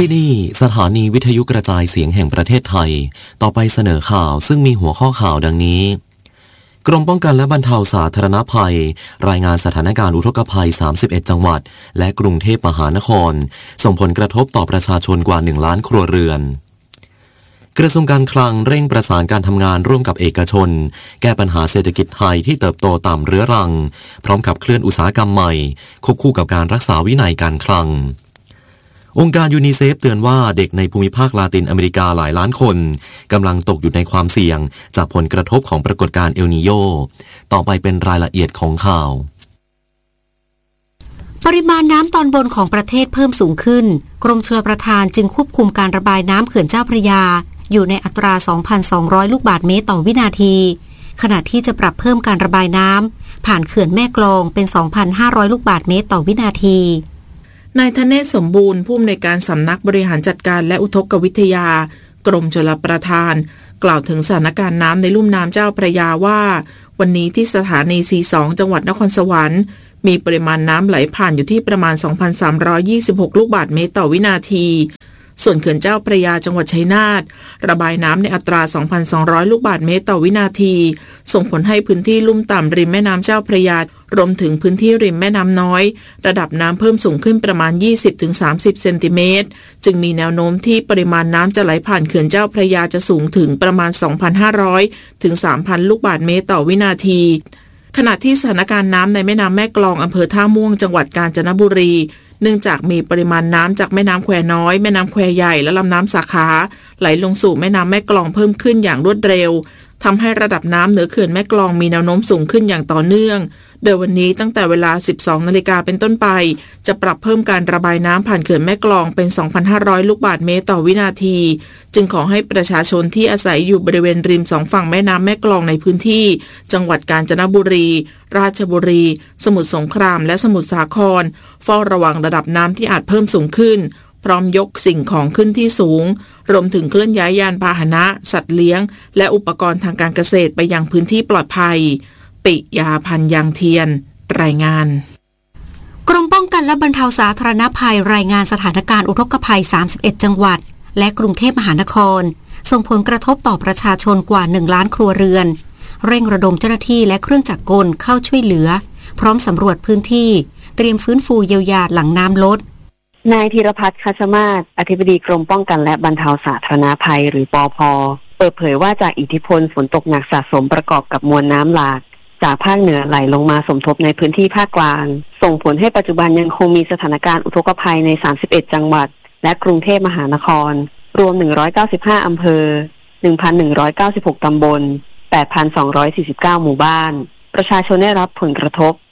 ที่นี่สถานีวิทยุกระจายเสียงแห่งประเทศไทยต่อไปเสนอข่าวซึ่งมีหัวข้อข่าวดังนี้กรมป้องกันและบรรเทาสาธารณภัยรายงานสถานการณ์อุทกภัย31จังหวัดและกรุงเทพมหานครส่งผลกระทบต่อประชาชนกว่า1ล้านครัวเรือนกระทรวงการคลังเร่งประสานการทำงานร่วมกับเอกชนแก้ปัญหาเศรษฐกิจไทยที่เติบโตต่ำเรื้อรังพร้อมขับเคลื่อนอุตสาหกรรมใหม่ควบคู่กับการรักษาวินัยการคลังองค์การยูนิเซฟเตือนว่าเด็กในภูมิภาคลาตินอเมริกาหลายล้านคนกำลังตกอยู่ในความเสี่ยงจากผลกระทบของปรากฏการณ์เอลนีโญต่อไปเป็นรายละเอียดของข่าวปริมาณน้ำตอนบนของประเทศเพิ่มสูงขึ้นกรมชลประทานจึงควบคุมการระบายน้ำเขื่อนเจ้าพระยาอยู่ในอัตรา 2,200 ลูกบาศก์เมตรต่อวินาทีขณะที่จะปรับเพิ่มการระบายน้ำผ่านเขื่อนแม่กลองเป็น 2,500 ลูกบาศก์เมตรต่อวินาทีนายธเนศสมบูรณ์ผู้อำนวยการสำนักบริหารจัดการและอุทกวิทยากรมชลประทานกล่าวถึงสถานการณ์น้ำในลุ่มน้ำเจ้าพระยาว่าวันนี้ที่สถานี C2 จังหวัดนครสวรรค์มีปริมาณน้ำไหลผ่านอยู่ที่ประมาณ 2,326 ลูกบาศก์เมตรต่อวินาทีส่วนเขื่อนเจ้าพระยาจังหวัดชัยนาทระบายน้ำในอัตรา 2,200 ลูกบาศก์เมตรต่อวินาทีส่งผลให้พื้นที่ลุ่มต่ำริมแม่น้ำเจ้าพระยารวมถึงพื้นที่ริมแม่น้ำน้อยระดับน้ำเพิ่มสูงขึ้นประมาณ 20-30 เซนติเมตรจึงมีแนวโน้มที่ปริมาณน้ำจะไหลผ่านเขื่อนเจ้าพระยาจะสูงถึงประมาณ 2,500 ถึง 3,000 ลูกบาศก์เมตรต่อวินาทีขณะที่สถานการณ์น้ำในแม่น้ำแม่กลองอำเภอท่าม่วงจังหวัดกาญจนบุรีเนื่องจากมีปริมาณน้ำจากแม่น้ำแควน้อยแม่น้ำแควใหญ่และลำน้ำสาขาไหลลงสู่แม่น้ำแม่กลองเพิ่มขึ้นอย่างรวดเร็วทำให้ระดับน้ำเหนือเขื่อนแม่กลองมีแนวโน้มสูงขึ้นอย่างต่อเนื่องโดยวันนี้ตั้งแต่เวลา 12 นาฬิกาเป็นต้นไปจะปรับเพิ่มการระบายน้ำผ่านเขื่อนแม่กลองเป็น 2,500 ลูกบาศก์เมตรต่อวินาทีจึงขอให้ประชาชนที่อาศัยอยู่บริเวณริมสองฝั่งแม่น้ำแม่กลองในพื้นที่จังหวัดกาญจนบุรีราชบุรีสมุทรสงครามและสมุทรสาครเฝ้าระวังระดับน้ำที่อาจเพิ่มสูงขึ้นพร้อมยกสิ่งของขึ้นที่สูงรวมถึงเคลื่อนย้ายยานพาหนะสัตว์เลี้ยงและอุปกรณ์ทางการเกษตรไปยังพื้นที่ปลอดภัยปิยาพันธ์ยังเทียนรายงานกรมป้องกันและบรรเทาสาธารณภัยรายงานสถานการณ์อุทกภัย31จังหวัดและกรุงเทพมหานครส่งผลกระทบต่อประชาชนกว่า1ล้านครัวเรือนเร่งระดมเจ้าหน้าที่และเครื่องจักรกลเข้าช่วยเหลือพร้อมสำรวจพื้นที่เตรียมฟื้นฟูเยียวยาหลังน้ำลดนายธีรพัฒน์ คัชมาศอธิบดีกรมป้องกันและบรรเทาสาธารณภัยหรือปภ.เปิดเผยว่าจากอิทธิพลฝนตกหนักสะสมประกอบกับมวลน้ำหลากจากภาคเหนือไหลลงมาสมทบในพื้นที่ภาคกลางส่งผลให้ปัจจุบันยังคงมีสถานการณ์อุทกภัยใน31จังหวัดและกรุงเทพมหานครรวม195อำเภอ 1,196 ตำบล 8,249 หมู่บ้านประชาชนได้รับผลกระทบ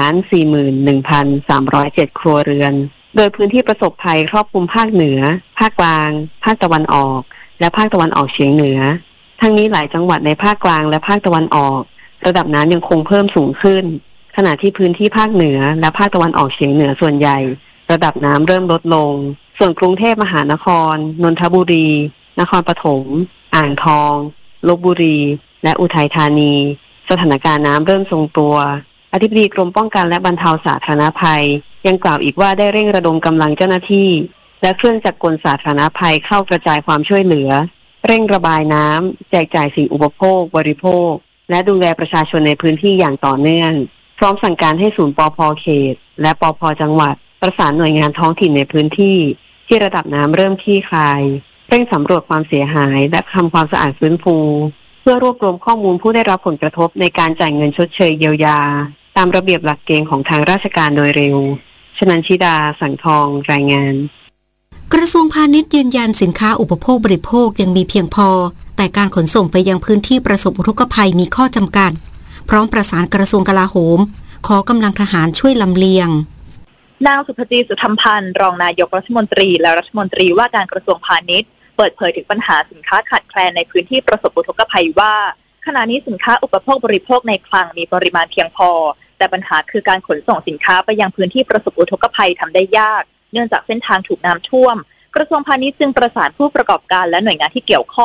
141,307 ครัวเรือนโดยพื้นที่ประสบภัยครอบคลุมภาคเหนือภาคกลางภาคตะวันออกและภาคตะวันออกเฉียงเหนือทั้งนี้หลายจังหวัดในภาคกลางและภาคตะวันออกระดับน้ำยังคงเพิ่มสูงขึ้นขณะที่พื้นที่ภาคเหนือและภาคตะวันออกเฉียงเหนือส่วนใหญ่ระดับน้ำเริ่มลดลงส่วนกรุงเทพมหานครนนทบุรีนครปฐมอ่างทองลพบุรีและอุทัยธานีสถานการณ์น้ำเริ่มทรงตัวอธิบดีกรมป้องกันและบรรเทาสาธารณภัยยังกล่าวอีกว่าได้เร่งระดมกำลังเจ้าหน้าที่และเครื่องจักรกลสาธารณภัยเข้ากระจายความช่วยเหลือเร่งระบายน้ำแจกจ่ายสิ่งอุปโภคบริโภคและดูแลประชาชนในพื้นที่อย่างต่อเนื่องพร้อมสั่งการให้ศูนย์ปภ.เขตและปภ.จังหวัดประสานหน่วยงานท้องถิ่นในพื้นที่ที่ระดับน้ำเริ่มคลี่คลายเร่งสำรวจความเสียหายและทำความสะอาดฟื้นฟูเพื่อรวบรวมข้อมูลผู้ได้รับผลกระทบในการจ่ายเงินชดเชยเยียวยาตามระเบียบหลักเกณฑ์ของทางราชการโดยเร็วชนันชิดาสังทองรายงานกระทรวงพาณิชย์ยืนยันสินค้าอุปโภคบริโภคยังมีเพียงพอแต่การขนส่งไปยังพื้นที่ประสบอุทกภัยมีข้อจำกัดพร้อมประสานกระทรวงกลาโหมขอกำลังทหารช่วยลำเลียงนางสุภจีสุธรรมพันธ์รองนายกรัฐมนตรีและรัฐมนตรีว่าการกระทรวงพาณิชย์เปิดเผยถึงปัญหาสินค้าขาดแคลนในพื้นที่ประสบอุทกภัยว่าขณะนี้สินค้าอุปโภคบริโภคในคลังมีปริมาณเพียงพอแต่ปัญหาคือการขนส่งสินค้าไปยังพื้นที่ประสบอุทกภัยทำได้ยากเนื่องจากเส้นทางถูกน้ำท่วมกระทรวงพาณิชย์จึงประสานผู้ประกอบการและหน่วยงานที่เกี่ยวข้อง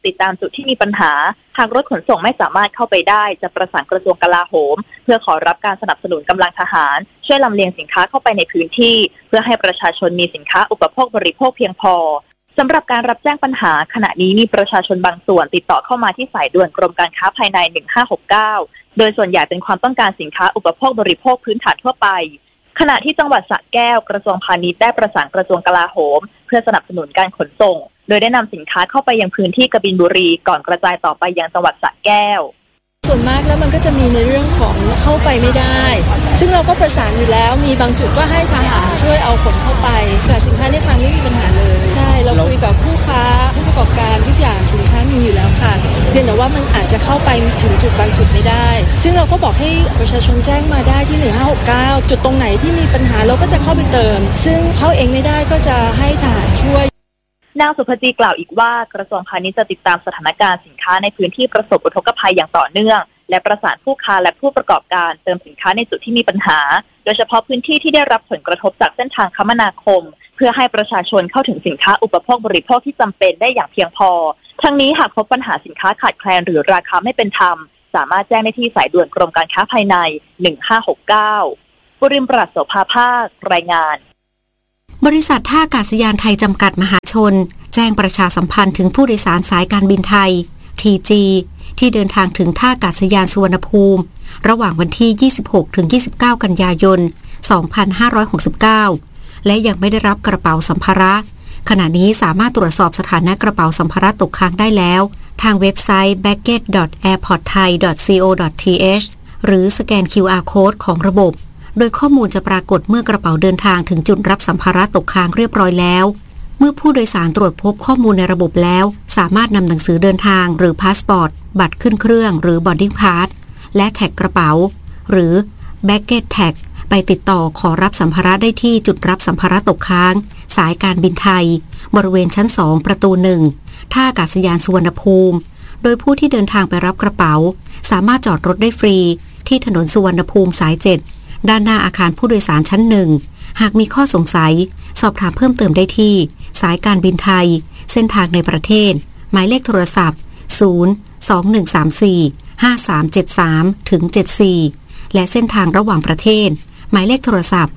ติดตามจุดที่มีปัญหาหากรถขนส่งไม่สามารถเข้าไปได้จะประสานกระทรวงกลาโหมเพื่อขอรับการสนับสนุนกำลังทหารช่วยลำเลียงสินค้าเข้าไปในพื้นที่เพื่อให้ประชาชนมีสินค้าอุปโภคบริโภคเพียงพอสำหรับการรับแจ้งปัญหาขณะนี้มีประชาชนบางส่วนติดต่อเข้ามาที่สายด่วนกรมการค้าภายใน1569โดยส่วนใหญ่เป็นความต้องการสินค้าอุปโภคบริโภคพื้นฐานทั่วไปขณะที่จังหวัดสระแก้วกระทรวงพาณิชย์ได้ประสานกระทรวงกลาโหมเพื่อสนับสนุนการขนส่งโดยได้นำสินค้าเข้าไปยังพื้นที่กบินบุรีก่อนกระจายต่อไปยังจังหวัดสระแก้วส่วนมากแล้วมันก็จะมีในเรื่องของเข้าไปไม่ได้ซึ่งเราก็ประสานอยู่แล้วมีบางจุดก็ให้ทหารช่วยเอาขนเข้าไปแต่สินค้าในคลังไม่มีปัญหาเลยใช่เราคุยกับผู้ค้าผู้ประกอบการทุกอย่างสินค้ามีอยู่แล้วค่ะเพียงแต่ว่ามันอาจจะเข้าไปถึงจุดบางจุดไม่ได้ซึ่งเราก็บอกให้ประชาชนแจ้งมาได้ที่1569จุดตรงไหนที่มีปัญหาเราก็จะเข้าไปเติมซึ่งเข้าเองไม่ได้ก็จะให้ทหารช่วยนางสุภจีกล่าวอีกว่ากระทรวงพาณิชย์จะติดตามสถานการณ์สินค้าในพื้นที่ประสบอุทกภัยอย่างต่อเนื่องและประสานผู้ค้าและผู้ประกอบการเติมสินค้าในจุดที่มีปัญหาโดยเฉพาะพื้นที่ที่ได้รับผลกระทบจากเส้นทางคมนาคมเพื่อให้ประชาชนเข้าถึงสินค้าอุปโภคบริโภคที่จำเป็นได้อย่างเพียงพอทั้งนี้หากพบปัญหาสินค้าขาดแคลนหรือราคาไม่เป็นธรรมสามารถแจ้งได้ที่สายด่วนกรมการค้าภายใน1569ปุริมปราศโสภาภาครายงานบริษัทท่าอากาศยานไทยจำกัดมหาชนแจ้งประชาสัมพันธ์ถึงผู้โดยสารสายการบินไทย TG ที่เดินทางถึงท่าอากาศยานสุวรรณภูมิระหว่างวันที่ 26-29 กันยายน 2569 และยังไม่ได้รับกระเป๋าสัมภาระขณะนี้สามารถตรวจสอบสถานะกระเป๋าสัมภาระตกค้างได้แล้วทางเว็บไซต์ baggage.airportthai.co.th หรือสแกน QR Code ของระบบโดยข้อมูลจะปรากฏเมื่อกระเป๋าเดินทางถึงจุดรับสัมภาระตกค้างเรียบร้อยแล้วเมื่อผู้โดยสารตรวจพบข้อมูลในระบบแล้วสามารถนำหนังสือเดินทางหรือพาสปอร์ตบัตรขึ้นเครื่องหรือ boarding pass และแท็กกระเป๋าหรือ baggage tag ไปติดต่อขอรับสัมภาระได้ที่จุดรับสัมภาระตกค้างสายการบินไทยบริเวณชั้น2ประตู1ท่าอากาศยานสุวรรณภูมิโดยผู้ที่เดินทางไปรับกระเป๋าสามารถจอดรถได้ฟรีที่ถนนสุวรรณภูมิสาย7ด้านหน้าอาคารผู้โดยสารชั้น1หากมีข้อสงสัยสอบถามเพิ่มเติมได้ที่สายการบินไทยเส้นทางในประเทศหมายเลขโทรศัพท์021345373-74และเส้นทางระหว่างประเทศหมายเลขโทรศัพท์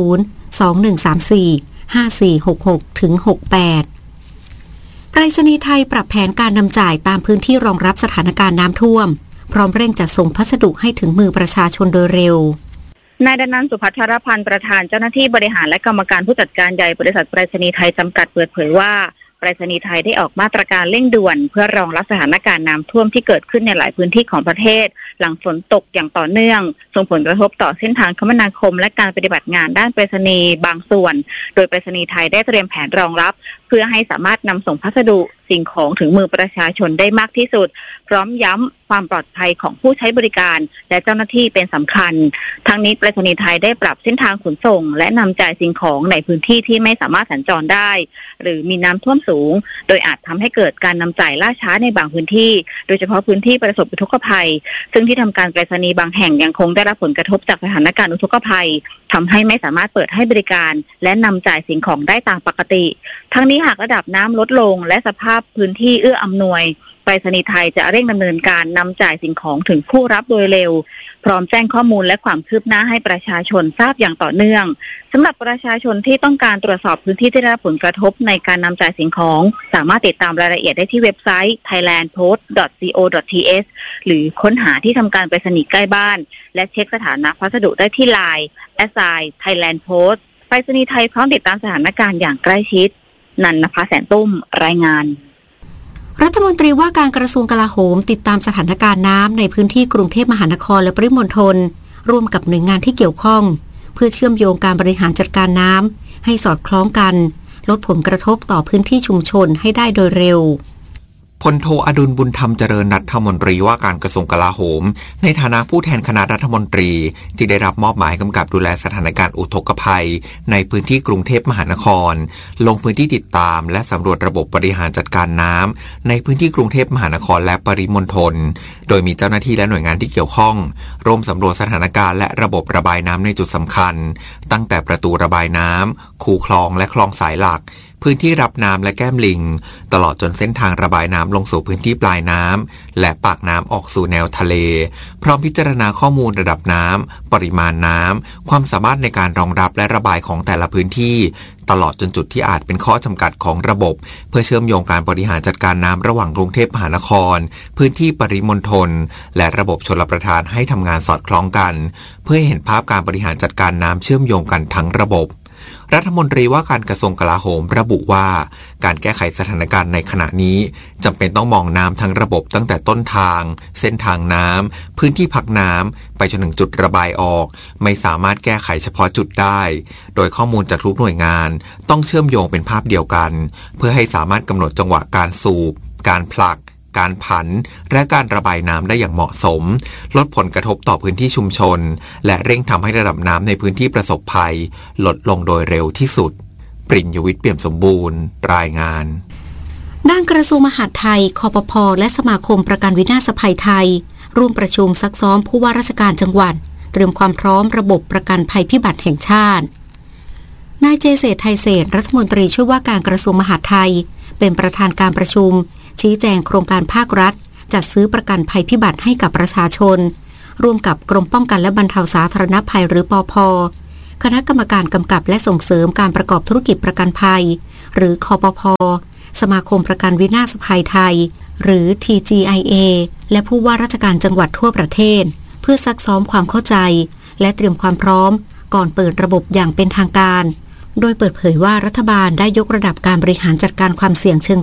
021345466-68ไปรษณีย์ไทยปรับแผนการนำจ่ายตามพื้นที่รองรับสถานการณ์น้ำท่วมพร้อมเร่งจัดส่งพัสดุให้ถึงมือประชาชนโดยเร็วนายดนันท์ สุพัทรพันธ์ประธานเจ้าหน้าที่บริหารและกรรมการผู้จัดการใหญ่บริษัทไปรษณีย์ไทยจำกัดเปิดเผยว่าไปรษณีย์ไทยได้ออกมาตรการเร่งด่วนเพื่อรองรับสถานการณ์น้ำท่วมที่เกิดขึ้นในหลายพื้นที่ของประเทศหลังฝนตกอย่างต่อเนื่องส่งผลกระทบต่อเส้นทางคมนาคมและการปฏิบัติงานด้านไปรษณีย์บางส่วนโดยไปรษณีย์ไทยได้เตรียมแผนรองรับเพื่อให้สามารถนำส่งพัสดุสิ่งของถึงมือประชาชนได้มากที่สุดพร้อมย้ำความปลอดภัยของผู้ใช้บริการและเจ้าหน้าที่เป็นสำคัญทั้งนี้ไปรษณีย์ไทยได้ปรับเส้นทางขนส่งและนำจ่ายสิ่งของในพื้นที่ที่ไม่สามารถสัญจรได้หรือมีน้ำท่วมสูงโดยอาจทำให้เกิดการนำจ่ายล่าช้าในบางพื้นที่โดยเฉพาะพื้นที่ประสบอุทกภัยซึ่งที่ทำการไปรษณีย์บางแห่งยังคงได้รับผลกระทบจากสถานการณ์อุทกภัยทำให้ไม่สามารถเปิดให้บริการและนำจ่ายสิ่งของได้ตามปกติทั้งนี้หากระดับน้ำลดลงและสภาพพื้นที่เอื้ออำนวยไปรษณีย์ไทยจะเร่งดำเนินการนำจ่ายสิ่งของถึงผู้รับโดยเร็วพร้อมแจ้งข้อมูลและความคืบหน้าให้ประชาชนทราบอย่างต่อเนื่องสำหรับประชาชนที่ต้องการตรวจสอบพื้นที่ที่ได้รับผลกระทบในการนำจ่ายสิ่งของสามารถติดตามรายละเอียดได้ที่เว็บไซต์ thailandpost.co.th หรือค้นหาที่ทำการไปรษณีย์ใกล้บ้านและเช็คสถานะพัสดุได้ที่ LINE @thailandpost ไปรษณีย์ไทยพร้อมติดตามสถานการณ์อย่างใกล้ชิดนันนภาแสนตุ้มรายงานรัฐมนตรีว่าการกระทรวงกลาโหมติดตามสถานการณ์น้ำในพื้นที่กรุงเทพมหานครและปริมณฑลร่วมกับหน่วยงานที่เกี่ยวข้องเพื่อเชื่อมโยงการบริหารจัดการน้ำให้สอดคล้องกันลดผลกระทบต่อพื้นที่ชุมชนให้ได้โดยเร็วพลโทอดุลบุญธรรมเจริญรัฐมนตรีว่าการกระทรวงกลาโหมในฐานะผู้แทนคณะรัฐมนตรีที่ได้รับมอบหมายกำกับดูแลสถานการณ์อุทกภัยในพื้นที่กรุงเทพมหานครลงพื้นที่ติดตามและสำรวจระบบบริหารจัดการน้ำในพื้นที่กรุงเทพมหานครและปริมณฑลโดยมีเจ้าหน้าที่และหน่วยงานที่เกี่ยวข้องร่วมสำรวจสถานการณ์และระบบระบายน้ำในจุดสำคัญตั้งแต่ประตูระบายน้ำคูคลองและคลองสายหลักพื้นที่รับน้ำและแก้มลิงตลอดจนเส้นทางระบายน้ำลงสู่พื้นที่ปลายน้ำและปากน้ำออกสู่แนวทะเลพร้อมพิจารณาข้อมูลระดับน้ำปริมาณน้ำความสามารถในการรองรับและระบายของแต่ละพื้นที่ตลอดจนจุดที่อาจเป็นข้อจำกัดของระบบเพื่อเชื่อมโยงการบริหารจัดการน้ำระหว่างกรุงเทพมหานครพื้นที่ปริมณฑลและระบบชลประทานให้ทำงานสอดคล้องกันเพื่อให้เห็นภาพการบริหารจัดการน้ำเชื่อมโยงกันทั้งระบบรัฐมนตรีว่าการกระทรวงกลาโหมระบุว่าการแก้ไขสถานการณ์ในขณะนี้จำเป็นต้องมองน้ำทั้งระบบตั้งแต่ต้นทางเส้นทางน้ำพื้นที่พักน้ำไปจนถึงจุดระบายออกไม่สามารถแก้ไขเฉพาะจุดได้โดยข้อมูลจากทุกหน่วยงานต้องเชื่อมโยงเป็นภาพเดียวกันเพื่อให้สามารถกำหนดจังหวะการสูบการผลักการผันและการระบายน้ำได้อย่างเหมาะสมลดผลกระทบต่อพื้นที่ชุมชนและเร่งทำให้ระดับน้ำในพื้นที่ประสบภัยลดลงโดยเร็วที่สุดปริญญวิทย์เปี่ยมสมบูรณ์รายงานด้านกระทรวงมหาดไทยคปภ.และสมาคมประกันวินาศภัยไทยร่วมประชุมซักซ้อมผู้ว่าราชการจังหวัดเตรียมความพร้อมระบบประกันภัยพิบัติแห่งชาตินายเจเศรษฐ์ไทยเศรษฐ์รัฐมนตรีช่วยว่าการกระทรวงมหาดไทยเป็นประธานการประชุมชี้แจงโครงการภาครัฐจัดซื้อประกันภัยพิบัติให้กับประชาชนร่วมกับกรมป้องกันและบรรเทาสาธารณภัยหรือปภ.คณะกรรมการกำกับและส่งเสริมการประกอบธุรกิจประกันภัยหรือคปภ.สมาคมประกันวินาศภัยไทยหรือ TGIA และผู้ว่าราชการจังหวัดทั่วประเทศเพื่อซักซ้อมความเข้าใจและเตรียมความพร้อมก่อนเปิดระบบอย่างเป็นทางการโดยเปิดเผยว่ารัฐบาลได้ยกระดับการบริหารจัดการความเสี่ยงเชิง